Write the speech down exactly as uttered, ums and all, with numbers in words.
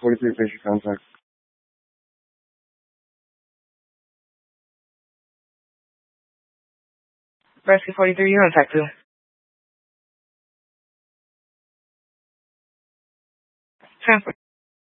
forty-three, face your contact. Rescue forty-three, you're on tech two. Transfer.